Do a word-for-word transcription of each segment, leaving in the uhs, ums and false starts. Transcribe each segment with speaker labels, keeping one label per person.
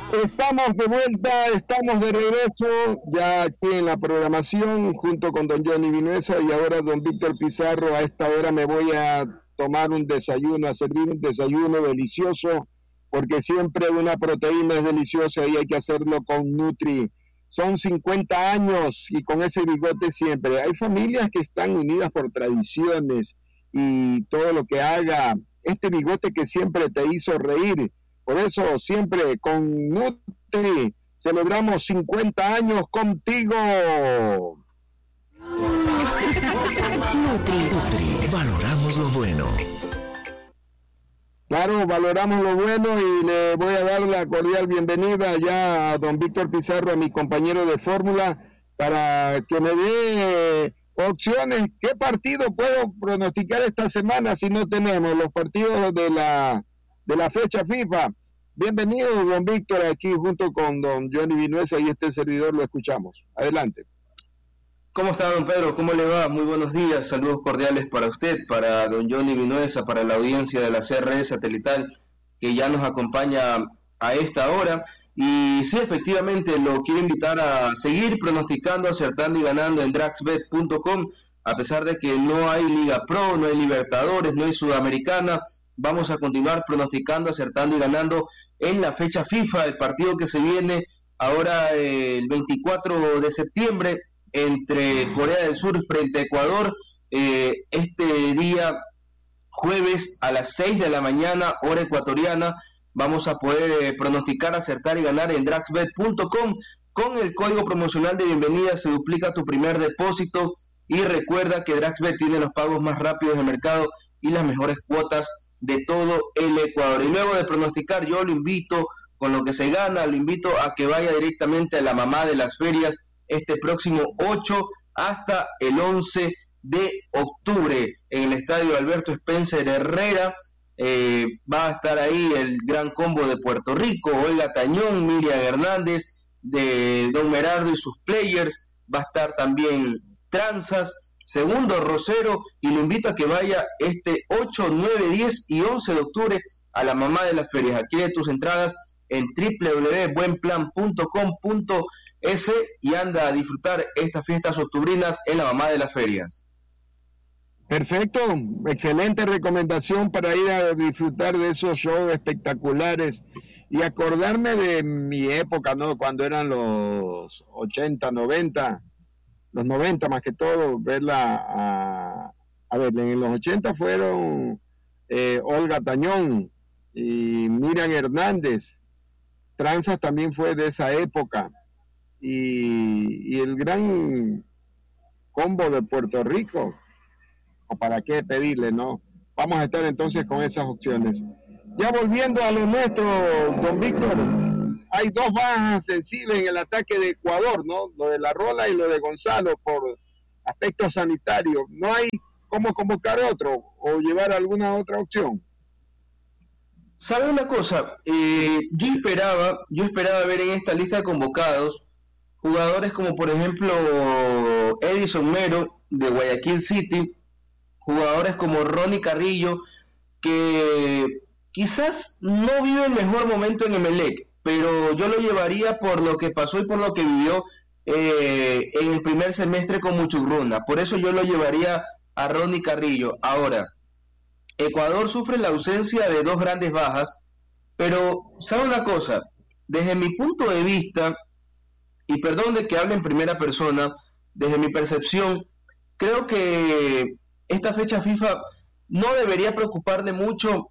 Speaker 1: Estamos de vuelta, estamos de regreso, ya aquí en la programación, junto con don Johnny Vinuesa y ahora don Víctor Pizarro. A esta hora me voy a tomar un desayuno, a servir un desayuno delicioso, porque siempre una proteína es deliciosa y hay que hacerlo con Nutri. Son cincuenta años y con ese bigote siempre. Hay familias que están unidas por tradiciones y todo lo que haga este bigote que siempre te hizo reír. Por eso siempre con Nutri celebramos cincuenta años contigo.
Speaker 2: Nutri, Nutri, valoramos lo bueno.
Speaker 1: Claro, valoramos lo bueno y le voy a dar la cordial bienvenida ya a don Víctor Pizarro, a mi compañero de fórmula, para que me dé opciones. ¿Qué partido puedo pronosticar esta semana si no tenemos los partidos de la de la fecha FIFA? Bienvenido, don Víctor, aquí junto con don Johnny Vinuesa y este servidor lo escuchamos. Adelante.
Speaker 3: ¿Cómo está, don Pedro? ¿Cómo le va? Muy buenos días, saludos cordiales para usted, para don Johnny Vinuesa, para la audiencia de la C R E satelital que ya nos acompaña a esta hora. Y sí, efectivamente, lo quiero invitar a seguir pronosticando, acertando y ganando en Draxbet punto com, a pesar de que no hay Liga Pro, no hay Libertadores, no hay Sudamericana. Vamos a continuar pronosticando, acertando y ganando en la fecha FIFA, el partido que se viene ahora eh, el veinticuatro de septiembre entre Corea del Sur frente a Ecuador, eh, este día jueves a las seis de la mañana, hora ecuatoriana. Vamos a poder eh, pronosticar, acertar y ganar en Draxbet punto com. Con el código promocional de bienvenida se duplica tu primer depósito y recuerda que Draxbet tiene los pagos más rápidos del mercado y las mejores cuotas de todo el Ecuador. Y luego de pronosticar, yo lo invito, con lo que se gana, lo invito a que vaya directamente a la mamá de las ferias este próximo ocho hasta el once de octubre en el estadio Alberto Spencer Herrera. Eh, va a estar ahí el gran combo de Puerto Rico, Olga Tañón, Miriam Hernández, de Don Merardo y sus players. Va a estar también Tranzas, Segundo Rosero, y lo invito a que vaya este ocho, nueve, diez y once de octubre a la mamá de las ferias. Adquiere tus entradas en doble u doble u doble u punto buen plan punto com punto es y anda a disfrutar estas fiestas octubrinas en la mamá de las ferias.
Speaker 1: Perfecto, excelente recomendación para ir a disfrutar de esos shows espectaculares y acordarme de mi época, ¿no? Cuando eran los ochenta, noventa, los noventa más que todo, verla a, a ver, en los ochenta fueron eh, Olga Tañón y Miriam Hernández. Tranzas también fue de esa época y, y el gran combo de Puerto Rico, o para qué pedirle, ¿no? Vamos a estar entonces con esas opciones. Ya volviendo a lo nuestro, don Víctor, hay dos bajas sensibles en el ataque de Ecuador, ¿no? Lo de La Rola y lo de Gonzalo por aspectos sanitarios. No hay cómo convocar otro o llevar alguna otra opción.
Speaker 3: ¿Sabe una cosa? Eh, yo esperaba, yo esperaba ver en esta lista de convocados jugadores como por ejemplo Edison Mero de Guayaquil City, jugadores como Ronnie Carrillo, que quizás no vive el mejor momento en Emelec, pero yo lo llevaría por lo que pasó y por lo que vivió eh, en el primer semestre con Muchurruna. Por eso yo lo llevaría a Ronnie Carrillo. Ahora, Ecuador sufre la ausencia de dos grandes bajas, pero ¿sabe una cosa? Desde mi punto de vista, y perdón de que hable en primera persona, desde mi percepción, creo que esta fecha FIFA no debería preocuparle mucho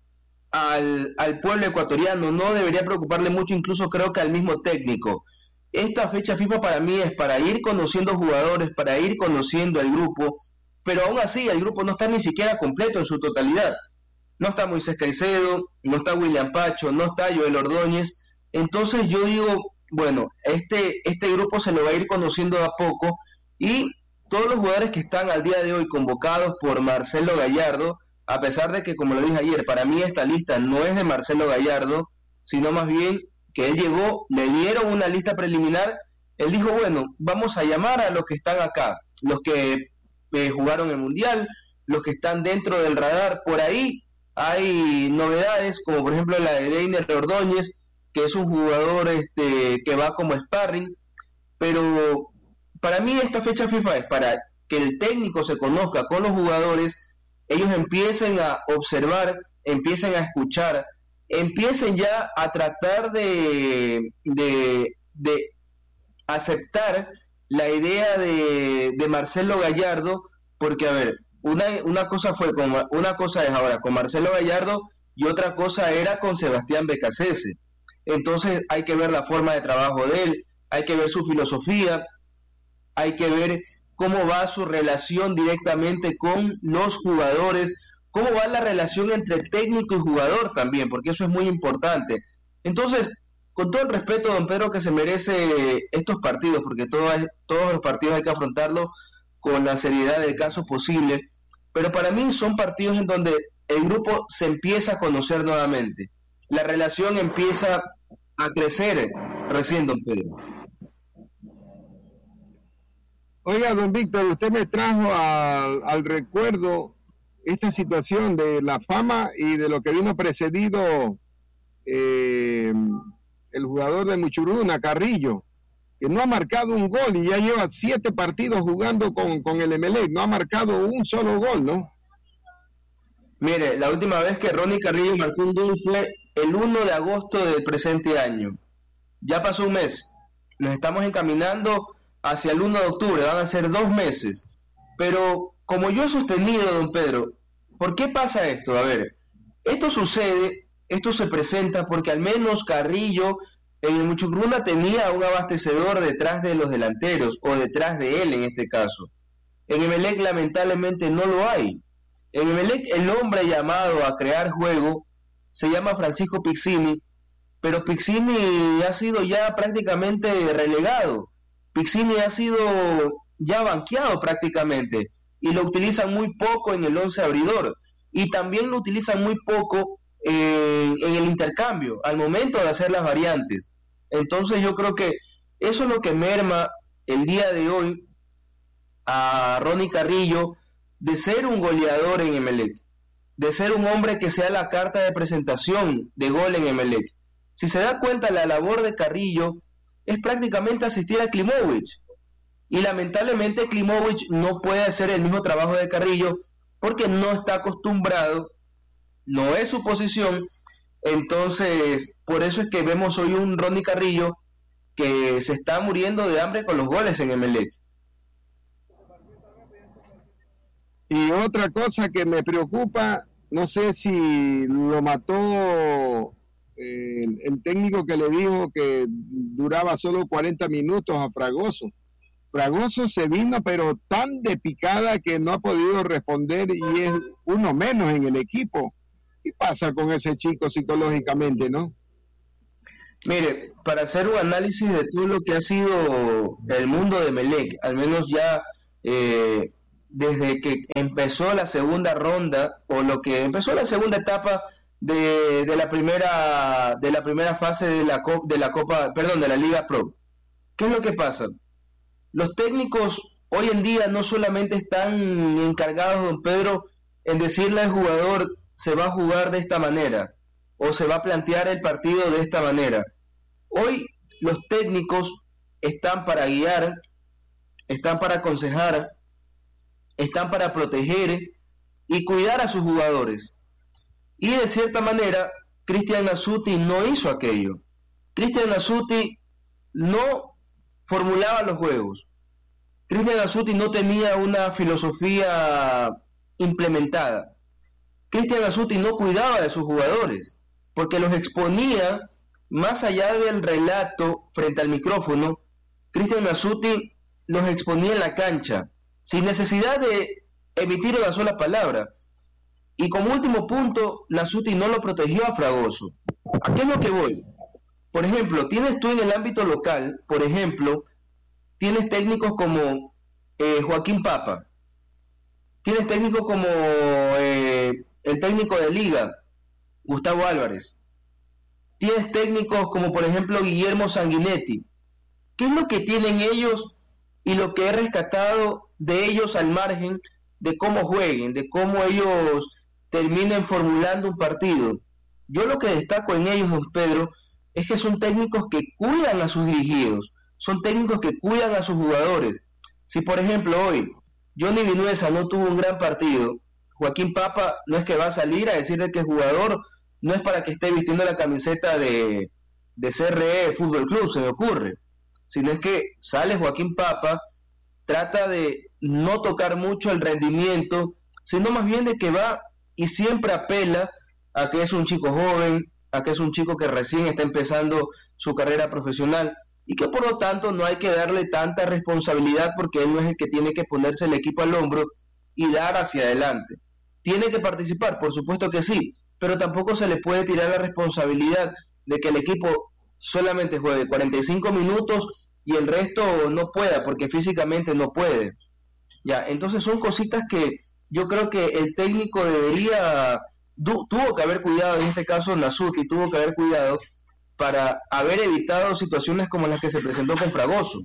Speaker 3: al, al pueblo ecuatoriano, no debería preocuparle mucho incluso creo que al mismo técnico. Esta fecha FIFA para mí es para ir conociendo jugadores, para ir conociendo el grupo, pero aún así el grupo no está ni siquiera completo en su totalidad. No está Moisés Caicedo, no está William Pacho, no está Joel Ordóñez. Entonces yo digo, bueno, este, este grupo se lo va a ir conociendo de a poco y todos los jugadores que están al día de hoy convocados por Marcelo Gallardo, a pesar de que, como lo dije ayer, para mí esta lista no es de Marcelo Gallardo, sino más bien que él llegó, le dieron una lista preliminar, él dijo, bueno, vamos a llamar a los que están acá, los que eh, jugaron el Mundial, los que están dentro del radar. Por ahí hay novedades, como por ejemplo la de Deiner Ordóñez, que es un jugador este, que va como sparring, pero para mí esta fecha FIFA es para que el técnico se conozca con los jugadores, ellos empiecen a observar, empiecen a escuchar, empiecen ya a tratar de, de, de aceptar la idea de, de Marcelo Gallardo, porque a ver, una, una cosa fue con, una cosa es ahora con Marcelo Gallardo y otra cosa era con Sebastián Becasese. Entonces hay que ver la forma de trabajo de él, hay que ver su filosofía, hay que ver cómo va su relación directamente con los jugadores, cómo va la relación entre técnico y jugador también, porque eso es muy importante. Entonces, con todo el respeto, don Pedro, que se merece estos partidos, porque todo, todos los partidos hay que afrontarlos con la seriedad del caso posible, pero para mí son partidos en donde el grupo se empieza a conocer nuevamente, la relación empieza a crecer recién, don Pedro.
Speaker 1: Oiga, don Víctor, usted me trajo al, al recuerdo esta situación de la fama y de lo que vino precedido eh, el jugador de Muchuruna, Carrillo, que no ha marcado un gol y ya lleva siete partidos jugando con, con el Emelec, no ha marcado un solo gol, ¿no?
Speaker 3: Mire, la última vez que Ronnie Carrillo marcó un gol fue el uno de agosto del presente año. Ya pasó un mes, nos estamos encaminando hacia el uno de octubre, van a ser dos meses. Pero como yo he sostenido, don Pedro, ¿por qué pasa esto? A ver, esto sucede, esto se presenta porque al menos Carrillo en el Muchugruna tenía un abastecedor detrás de los delanteros, o detrás de él en este caso. En Emelec lamentablemente no lo hay. En Emelec el hombre llamado a crear juego se llama Francisco Pizzini, pero Pizzini ha sido ya prácticamente relegado. Pizzini ha sido ya banqueado prácticamente y lo utilizan muy poco en el once abridor y también lo utilizan muy poco eh, en el intercambio al momento de hacer las variantes. Entonces yo creo que eso es lo que merma el día de hoy a Ronnie Carrillo de ser un goleador en Emelec, de ser un hombre que sea la carta de presentación de gol en Emelec. Si se da cuenta, la labor de Carrillo es prácticamente asistir a Klimovic, y lamentablemente Klimovic no puede hacer el mismo trabajo de Carrillo porque no está acostumbrado, no es su posición. Entonces por eso es que vemos hoy un Ronnie Carrillo que se está muriendo de hambre con los goles en Emelec.
Speaker 1: Y otra cosa que me preocupa, no sé si lo mató eh, el, el técnico que le dijo que duraba solo cuarenta minutos a Fragoso. Fragoso se vino pero tan de picada que no ha podido responder y es uno menos en el equipo. ¿Qué pasa con ese chico psicológicamente, no?
Speaker 3: Mire, para hacer un análisis de todo lo que ha sido el mundo de Emelec, al menos ya eh, desde que empezó la segunda ronda, o lo que empezó la segunda etapa de, de la primera de la primera fase de la de la Copa, perdón, de la Liga Pro. ¿Qué es lo que pasa? Los técnicos hoy en día no solamente están encargados, don Pedro, en decirle al jugador se va a jugar de esta manera o se va a plantear el partido de esta manera. Hoy los técnicos están para guiar, están para aconsejar, están para proteger y cuidar a sus jugadores. Y de cierta manera, Cristian Nasuti no hizo aquello. Cristian Nasuti no formulaba los juegos. Cristian Nasuti no tenía una filosofía implementada. Cristian Nasuti no cuidaba de sus jugadores, porque los exponía más allá del relato frente al micrófono. Cristian Nasuti los exponía en la cancha, sin necesidad de emitir una sola palabra. Y como último punto, Nasuti no lo protegió a Fragoso. ¿A qué es lo que voy? Por ejemplo, tienes tú en el ámbito local, por ejemplo, tienes técnicos como eh, Joaquín Papa, tienes técnicos como eh, el técnico de Liga, Gustavo Álvarez, tienes técnicos como por ejemplo Guillermo Sanguinetti. ¿Qué es lo que tienen ellos y lo que he rescatado de ellos al margen de cómo jueguen, de cómo ellos terminen formulando un partido? Yo lo que destaco en ellos, don Pedro, es que son técnicos que cuidan a sus dirigidos, son técnicos que cuidan a sus jugadores. Si por ejemplo hoy Johnny Vinuesa no tuvo un gran partido, Joaquín Papa no es que va a salir a decirle que el jugador no es para que esté vistiendo la camiseta de, de C R E Fútbol Club, se me ocurre, sino es que sale Joaquín Papa, trata de no tocar mucho el rendimiento, sino más bien de que va y siempre apela a que es un chico joven, a que es un chico que recién está empezando su carrera profesional y que por lo tanto no hay que darle tanta responsabilidad porque él no es el que tiene que ponerse el equipo al hombro y dar hacia adelante. ¿Tiene que participar? Por supuesto que sí, pero tampoco se le puede tirar la responsabilidad de que el equipo solamente juegue cuarenta y cinco minutos y el resto no pueda porque físicamente no puede. Ya, entonces son cositas que yo creo que el técnico debería, du, tuvo que haber cuidado, en este caso Nasuti tuvo que haber cuidado para haber evitado situaciones como las que se presentó con Fragoso.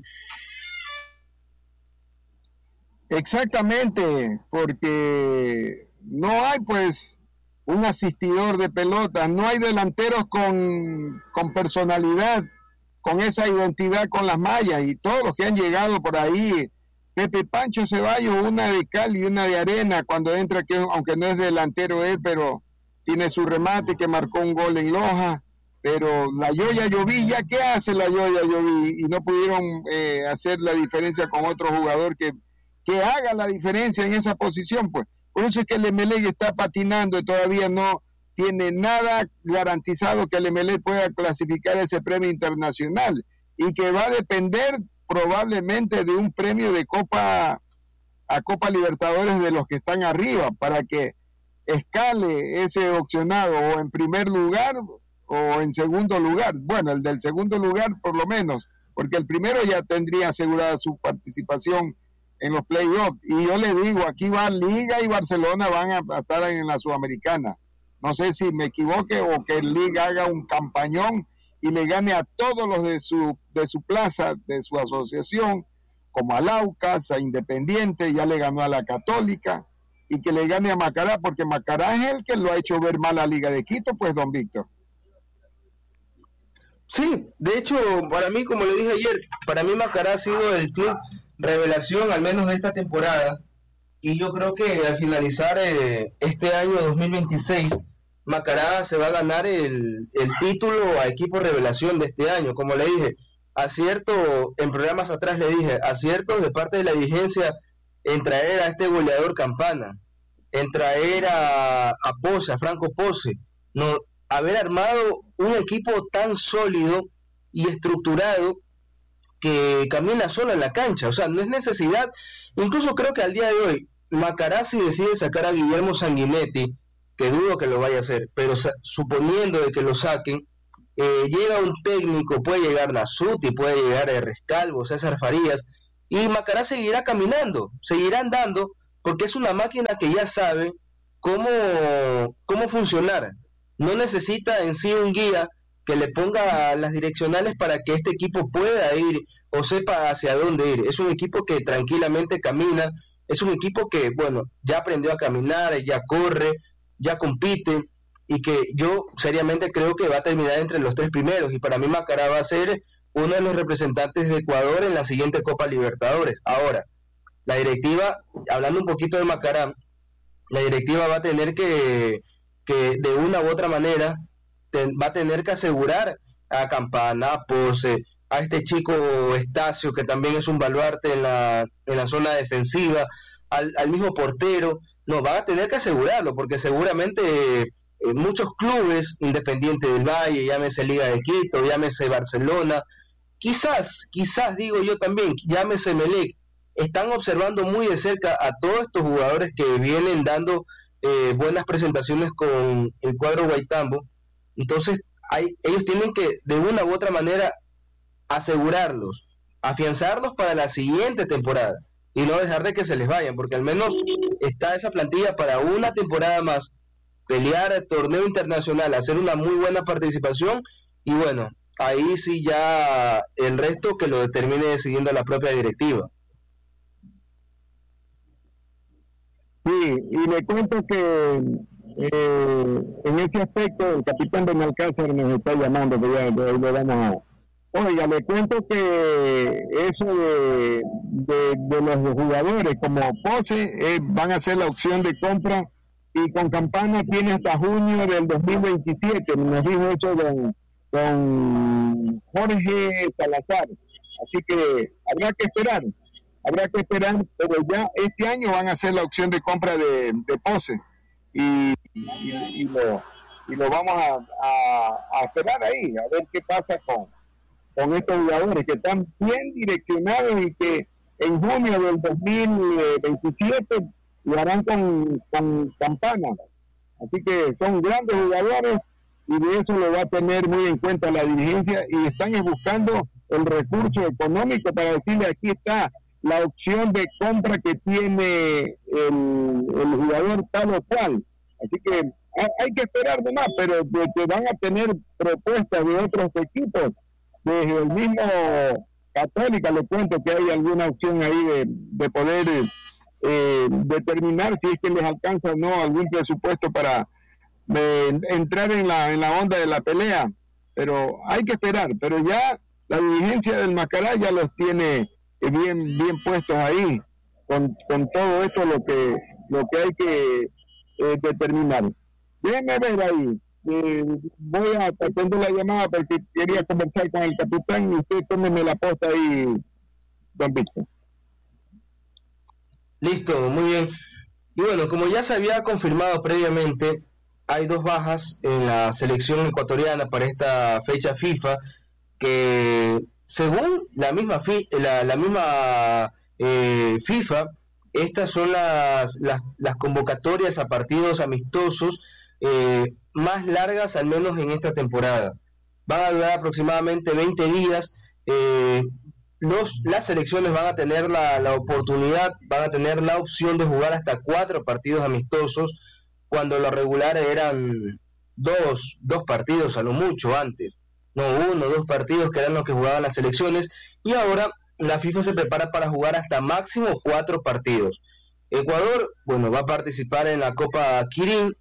Speaker 1: Exactamente, porque no hay pues un asistidor de pelota, no hay delanteros con, con personalidad, con esa identidad con las mallas, y todos los que han llegado por ahí, Pepe Pancho Ceballos, una de cal y una de arena, cuando entra, que aunque no es delantero él, pero tiene su remate, que marcó un gol en Loja, pero la Yoya Lloví, ¿ya qué hace la Yoya Lloví? Y no pudieron eh, hacer la diferencia con otro jugador que, que haga la diferencia en esa posición, pues. Por eso es que el Emelec está patinando y todavía no tiene nada garantizado que el Emelec pueda clasificar ese premio internacional, y que va a depender probablemente de un premio de Copa a Copa Libertadores de los que están arriba, para que escale ese opcionado o en primer lugar o en segundo lugar. Bueno, el del segundo lugar por lo menos, porque el primero ya tendría asegurada su participación en los playoffs. Y yo le digo, aquí va Liga y Barcelona van a estar en la Sudamericana. No sé si me equivoque o que Liga haga un campañón y le gane a todos los de su de su plaza, de su asociación, como a Laucas, a Independiente, ya le ganó a la Católica, y que le gane a Macará, porque Macará es el que lo ha hecho ver mal a Liga de Quito, pues, don Víctor.
Speaker 3: Sí, de hecho, para mí, como le dije ayer, para mí Macará ha sido el club revelación, al menos de esta temporada, y yo creo que al finalizar eh, este año dos mil veintiséis, Macará se va a ganar el, el título a equipo revelación de este año. Como le dije, acierto, en programas atrás le dije, aciertos de parte de la dirigencia en traer a este goleador Campana, en traer a, a Pose, a Franco Pose, no, haber armado un equipo tan sólido y estructurado que camina solo en la cancha. O sea, no es necesidad, incluso creo que al día de hoy, Macará, si decide sacar a Guillermo Sanguinetti, que dudo que lo vaya a hacer, pero suponiendo de que lo saquen, eh, llega un técnico, puede llegar Nasuti, puede llegar a Rescalvo, César Farías, y Macará seguirá caminando, seguirá andando, porque es una máquina que ya sabe cómo, cómo funcionar. No necesita en sí un guía que le ponga las direccionales para que este equipo pueda ir o sepa hacia dónde ir. Es un equipo que tranquilamente camina, es un equipo que, bueno, ya aprendió a caminar, ya corre, ya compite, y que yo seriamente creo que va a terminar entre los tres primeros, y para mí Macará va a ser uno de los representantes de Ecuador en la siguiente Copa Libertadores. Ahora, la directiva, hablando un poquito de Macará, la directiva va a tener que, que de una u otra manera, ten, va a tener que asegurar a Campana, a Pose, a este chico Estacio, que también es un baluarte en la, en la zona defensiva, al, al mismo portero. No, van a tener que asegurarlo, porque seguramente eh, muchos clubes, Independiente del Valle, llámese Liga de Quito, llámese Barcelona, quizás, quizás digo yo también, llámese Emelec, están observando muy de cerca a todos estos jugadores que vienen dando eh, buenas presentaciones con el cuadro Guaitambo. Entonces hay, ellos tienen que de una u otra manera asegurarlos, afianzarlos para la siguiente temporada, y no dejar de que se les vayan, porque al menos está esa plantilla para una temporada más, pelear el torneo internacional, hacer una muy buena participación, y bueno, ahí sí ya el resto que lo determine decidiendo la propia directiva.
Speaker 1: Sí, y le cuento que eh, en ese aspecto, el capitán Benalcázar nos está llamando, que ya le vamos a... Oiga, le cuento que eso de, de, de los jugadores como Pose eh, van a hacer la opción de compra y con Campana tiene hasta junio del dos mil veintisiete, nos dijo eso don, don Jorge Salazar. Así que habrá que esperar, habrá que esperar, pero ya este año van a hacer la opción de compra de, de Pose y, y, y, lo, y lo vamos a, a, a esperar ahí, a ver qué pasa con con estos jugadores que están bien direccionados y que en junio del dos mil veintisiete lo harán con, con Campana. Así que son grandes jugadores y de eso lo va a tener muy en cuenta la dirigencia y están buscando el recurso económico para decirle aquí está la opción de compra que tiene el, el jugador tal o cual. Así que hay, hay que esperar nomás, pero de que van a tener propuestas de otros equipos. Desde el mismo Católica le cuento que hay alguna opción ahí de, de poder eh, determinar si es que les alcanza o no algún presupuesto para eh, entrar en la en la onda de la pelea, pero hay que esperar, pero ya la dirigencia del Macará ya los tiene bien bien puestos ahí con, con todo esto lo que lo que hay que eh, determinar. Déjenme ver ahí. Eh, voy a atender la llamada porque quería conversar con el capitán y usted tómeme la posta ahí, don Víctor.
Speaker 3: Listo, muy bien. Y bueno, como ya se había confirmado previamente, hay dos bajas en la selección ecuatoriana para esta fecha FIFA que según la misma fi- la, la misma eh, FIFA, estas son las, las, las convocatorias a partidos amistosos eh, más largas al menos en esta temporada. Van a durar aproximadamente veinte días. Eh, los, las selecciones van a tener la, la oportunidad, van a tener la opción de jugar hasta cuatro partidos amistosos, cuando lo regular eran dos, dos partidos a lo mucho antes, no uno, dos partidos que eran los que jugaban las selecciones, y ahora la FIFA se prepara para jugar hasta máximo cuatro partidos. Ecuador, bueno, va a participar en la Copa Kirin.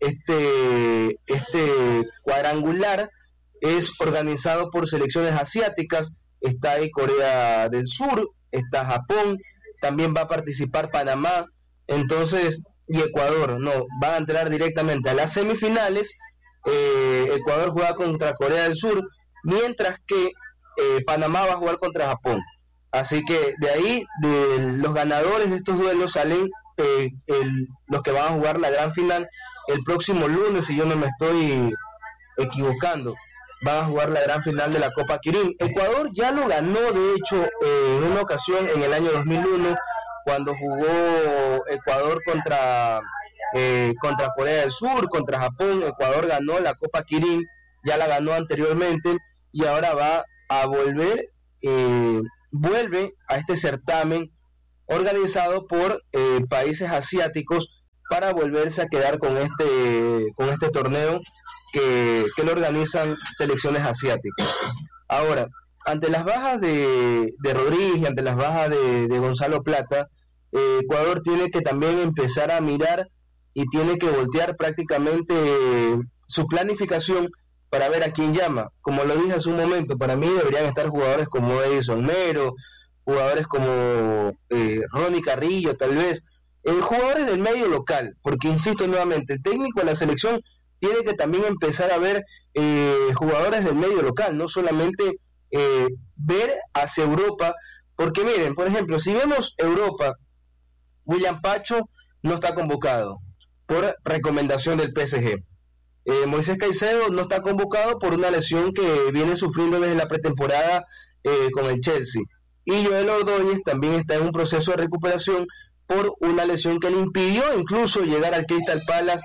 Speaker 3: Este, este cuadrangular es organizado por selecciones asiáticas. Está ahí Corea del Sur, está Japón, también va a participar Panamá, entonces, y Ecuador, no, van a entrar directamente a las semifinales. eh, Ecuador juega contra Corea del Sur, mientras que eh, Panamá va a jugar contra Japón. Así que de ahí, de los ganadores de estos duelos salen eh, el, los que van a jugar la gran final el próximo lunes, si yo no me estoy equivocando. Van a jugar la gran final de la Copa Kirin. Ecuador ya lo ganó, de hecho, eh, en una ocasión en el año dos mil uno, cuando jugó Ecuador contra eh, contra Corea del Sur, contra Japón. Ecuador ganó la Copa Kirin, ya la ganó anteriormente, y ahora va a volver, eh, vuelve a este certamen organizado por eh, países asiáticos para volverse a quedar con este con este torneo que, que lo organizan selecciones asiáticas. Ahora, ante las bajas de, de Rodríguez y ante las bajas de, de Gonzalo Plata, eh, Ecuador tiene que también empezar a mirar y tiene que voltear prácticamente eh, su planificación para ver a quién llama. Como lo dije hace un momento, para mí deberían estar jugadores como Edison Mero, jugadores como eh, Ronnie Carrillo, tal vez, eh, jugadores del medio local, porque insisto nuevamente, el técnico de la selección tiene que también empezar a ver eh, jugadores del medio local, no solamente eh, ver hacia Europa, porque miren, por ejemplo, si vemos Europa, William Pacho no está convocado por recomendación del P S G. Eh, Moisés Caicedo no está convocado por una lesión que viene sufriendo desde la pretemporada eh, con el Chelsea. Y Joel Ordóñez también está en un proceso de recuperación por una lesión que le impidió incluso llegar al Crystal Palace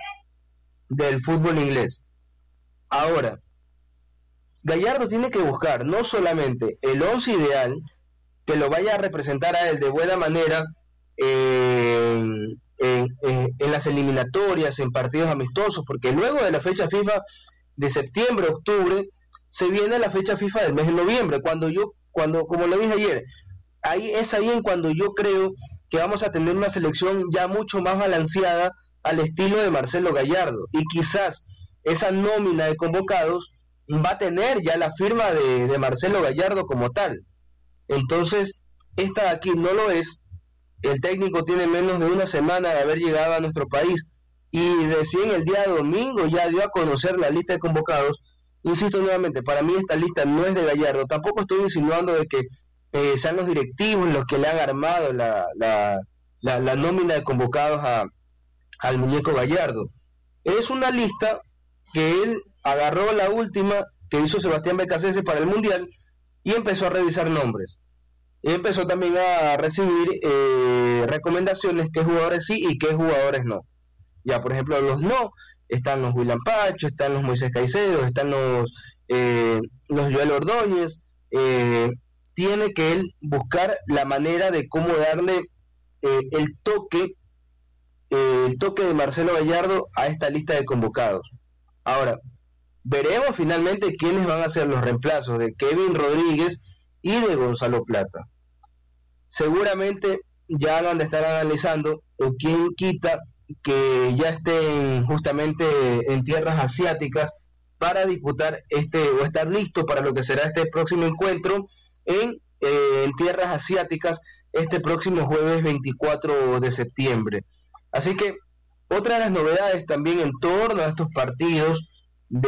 Speaker 3: del fútbol inglés. Ahora, Gallardo tiene que buscar no solamente el once ideal que lo vaya a representar a él de buena manera en, en, en, en las eliminatorias, en partidos amistosos, porque luego de la fecha FIFA de septiembre, octubre, se viene la fecha FIFA del mes de noviembre, cuando yo, cuando, como lo dije ayer, ahí es ahí en cuando yo creo que vamos a tener una selección ya mucho más balanceada al estilo de Marcelo Gallardo, y quizás esa nómina de convocados va a tener ya la firma de, de Marcelo Gallardo como tal. Entonces, esta de aquí no lo es. El técnico tiene menos de una semana de haber llegado a nuestro país y recién el día domingo ya dio a conocer la lista de convocados. Insisto nuevamente, para mí esta lista no es de Gallardo. Tampoco estoy insinuando de que eh, sean los directivos los que le han armado la, la, la, la nómina de convocados a, al muñeco Gallardo. Es una lista que él agarró, la última que hizo Sebastián Becasese para el Mundial, y empezó a revisar nombres. Y empezó también a recibir eh, recomendaciones, qué jugadores sí y qué jugadores no. Ya, por ejemplo, los no, están los William Pacho, están los Moisés Caicedo, están los, eh, los Joel Ordóñez. Eh, tiene que él buscar la manera de cómo darle eh, el toque, eh, el toque de Marcelo Gallardo a esta lista de convocados. Ahora, veremos finalmente quiénes van a ser los reemplazos de Kevin Rodríguez y de Gonzalo Plata. Seguramente ya han de estar analizando o quién quita que ya estén justamente en tierras asiáticas para disputar este o estar listo para lo que será este próximo encuentro en, eh, en tierras asiáticas este próximo jueves veinticuatro de septiembre. Así que otra de las novedades también en torno a estos partidos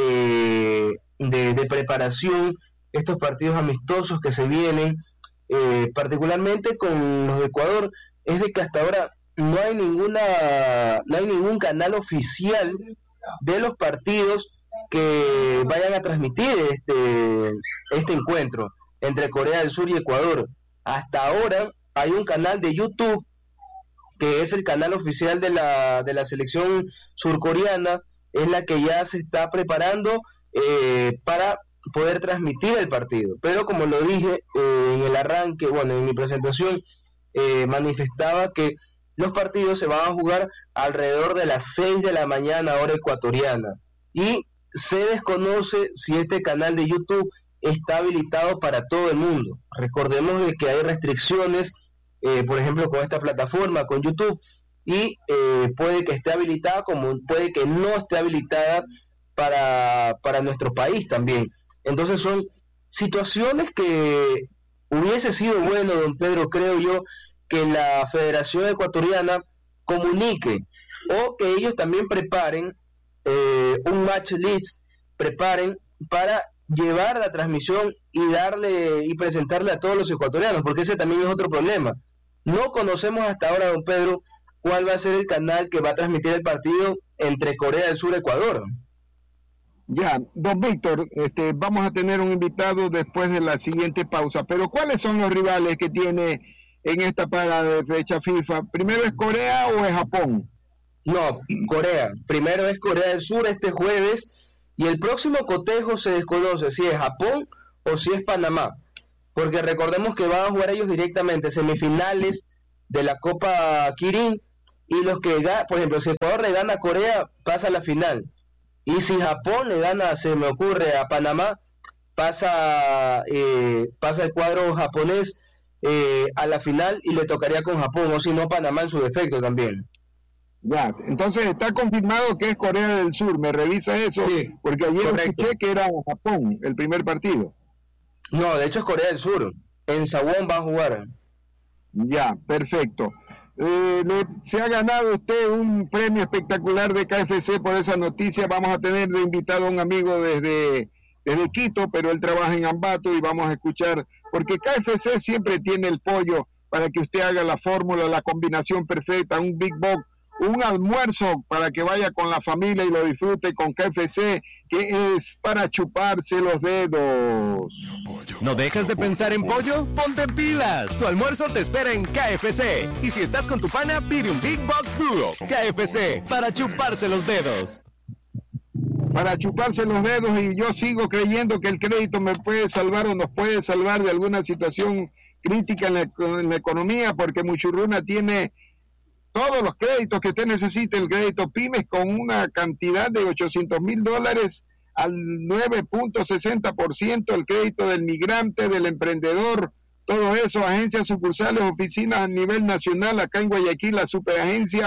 Speaker 3: de, de, de preparación, estos partidos amistosos que se vienen, eh, particularmente con los de Ecuador, es de que hasta ahora no hay ninguna no hay ningún canal oficial de los partidos que vayan a transmitir este este encuentro entre Corea del Sur y Ecuador. Hasta ahora hay un canal de YouTube que es el canal oficial de la de la selección surcoreana, es la que ya se está preparando eh, para poder transmitir el partido. Pero como lo dije eh, en el arranque, bueno, en mi presentación eh, manifestaba que los partidos se van a jugar alrededor de las seis de la mañana hora ecuatoriana, y se desconoce si este canal de YouTube está habilitado para todo el mundo. Recordemos de que hay restricciones, eh, por ejemplo con esta plataforma, con YouTube, y eh, puede que esté habilitada como puede que no esté habilitada para, para nuestro país también. Entonces son situaciones que hubiese sido bueno, don Pedro, creo yo, que la Federación Ecuatoriana comunique, o que ellos también preparen eh, un match list, preparen para llevar la transmisión y darle y presentarle a todos los ecuatorianos, porque ese también es otro problema. No conocemos hasta ahora, don Pedro, cuál va a ser el canal que va a transmitir el partido entre Corea del Sur y Ecuador.
Speaker 1: Ya, don Víctor, este, vamos a tener un invitado después de la siguiente pausa, pero ¿cuáles son los rivales que tiene en esta parada de fecha FIFA? ¿Primero es Corea o es Japón?
Speaker 3: No, Corea. Primero es Corea del Sur este jueves, y el próximo cotejo se desconoce si es Japón o si es Panamá, porque recordemos que van a jugar ellos directamente semifinales de la Copa Kirin, y los que, por ejemplo, si Ecuador le gana a Corea, pasa a la final, y si Japón le gana, se me ocurre, a Panamá, pasa eh, pasa el cuadro japonés eh, a la final y le tocaría con Japón, o si no Panamá en su defecto también.
Speaker 1: Ya, entonces está confirmado que es Corea del Sur, me revisa eso, sí, porque ayer correcto. Escuché que era Japón el primer partido.
Speaker 3: No, de hecho es Corea del Sur, en Sawon va a jugar.
Speaker 1: Ya, perfecto. Eh, le, se ha ganado usted un premio espectacular de K F C por esa noticia. Vamos a tener de invitado a un amigo desde, desde Quito, pero él trabaja en Ambato, y vamos a escuchar, porque K F C siempre tiene el pollo para que usted haga la fórmula, la combinación perfecta, un Big Box, un almuerzo para que vaya con la familia y lo disfrute con K F C, que es para chuparse los dedos.
Speaker 2: ¿No dejas de pensar en pollo? ¡Ponte pilas! Tu almuerzo te espera en K F C. Y si estás con tu pana, pide un Big Box Duo. K F C, para chuparse los dedos.
Speaker 1: Para chuparse los dedos, y yo sigo creyendo que el crédito me puede salvar o nos puede salvar de alguna situación crítica en la, en la economía, porque Muchurruna tiene todos los créditos que usted necesite, el crédito pymes con una cantidad de ochocientos mil dólares al nueve punto sesenta por ciento, el crédito del migrante, del emprendedor, todo eso, agencias, sucursales, oficinas a nivel nacional, acá en Guayaquil, la superagencia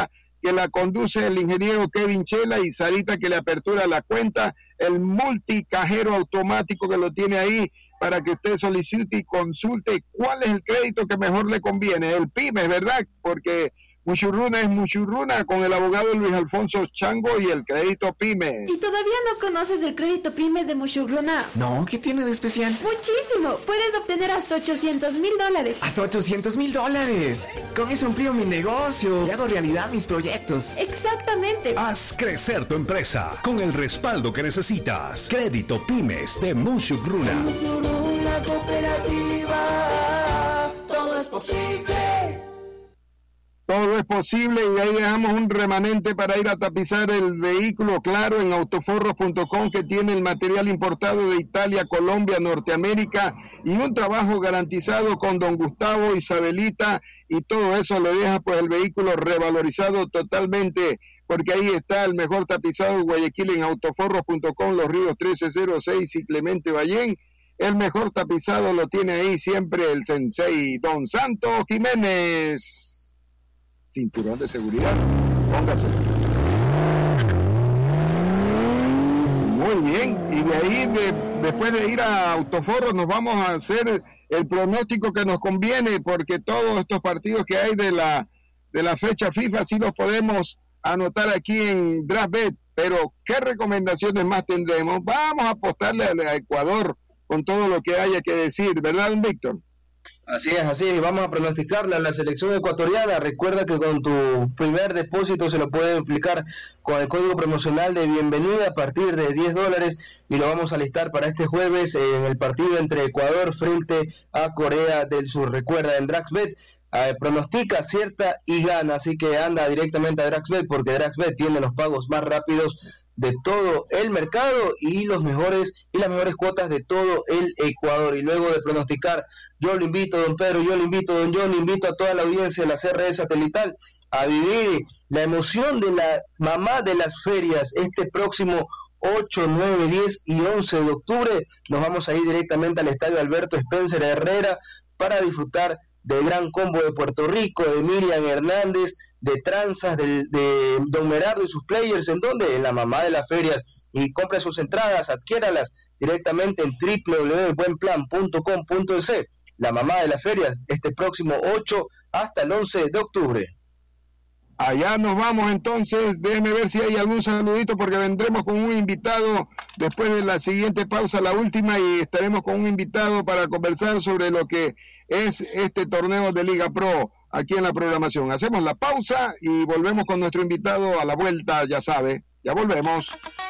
Speaker 1: que la conduce el ingeniero Kevin Chela, y Sarita, que le apertura la cuenta, el multicajero automático que lo tiene ahí para que usted solicite y consulte cuál es el crédito que mejor le conviene. El PYME, ¿verdad? Porque Muchurruna es Muchurruna, con el abogado Luis Alfonso Chango y el crédito PYME.
Speaker 4: ¿Y todavía no conoces el crédito PYME de Muchurruna?
Speaker 5: No, ¿qué tiene de especial?
Speaker 4: Muchísimo. Puedes obtener hasta ochocientos mil dólares.
Speaker 5: ¿Hasta ochocientos mil dólares? Con eso amplío mi negocio y hago realidad mis proyectos.
Speaker 4: Exactamente.
Speaker 6: Haz crecer tu empresa con el respaldo que necesitas. Crédito Pymes de Muchurruna.
Speaker 7: Muchurruna Cooperativa. Todo es posible.
Speaker 1: Todo es posible, y ahí dejamos un remanente para ir a tapizar el vehículo, claro, en autoforros punto com, que tiene el material importado de Italia, Colombia, Norteamérica, y un trabajo garantizado con don Gustavo, Isabelita, y todo eso le deja pues el vehículo revalorizado totalmente, porque ahí está el mejor tapizado de Guayaquil en autoforros punto com, Los Ríos trece cero seis y Clemente Ballén. El mejor tapizado lo tiene ahí siempre el sensei Don Santos Jiménez. Cinturón de seguridad, póngase. Muy bien, y de ahí, de, después de ir a Autoforros, nos vamos a hacer el pronóstico que nos conviene, porque todos estos partidos que hay de la, de la fecha FIFA sí los podemos anotar aquí en DraftBet, pero ¿qué recomendaciones más tendremos? Vamos a apostarle a Ecuador con todo lo que haya que decir, ¿verdad, don Víctor?
Speaker 3: Así es, así es, vamos a pronosticarle a la selección ecuatoriana. Recuerda que con tu primer depósito se lo puede aplicar con el código promocional de bienvenida a partir de diez dólares, y lo vamos a listar para este jueves en el partido entre Ecuador frente a Corea del Sur. Recuerda, en DraftBet eh, pronostica, acierta y gana, así que anda directamente a DraftBet, porque DraftBet tiene los pagos más rápidos de todo el mercado y los mejores y las mejores cuotas de todo el Ecuador. Y luego de pronosticar, yo lo invito, don Pedro, yo lo invito, don John, invito a toda la audiencia de la C R E Satelital a vivir la emoción de la mamá de las ferias este próximo ocho, nueve, diez y once de octubre. Nos vamos a ir directamente al estadio Alberto Spencer Herrera para disfrutar del gran combo de Puerto Rico, de Miriam Hernández, de Tranzas, de, de Don Merardo y sus players. ¿En dónde? En la mamá de las ferias. Y compre sus entradas, adquiéralas directamente en doble u doble u doble u punto buen plan punto com punto e s. La mamá de las ferias, este próximo ocho hasta el once de octubre.
Speaker 1: Allá nos vamos entonces. Déjeme ver si hay algún saludito, porque vendremos con un invitado después de la siguiente pausa, la última, y estaremos con un invitado para conversar sobre lo que es este torneo de Liga Pro aquí en la programación. Hacemos la pausa y volvemos con nuestro invitado a la vuelta, ya sabe, ya volvemos.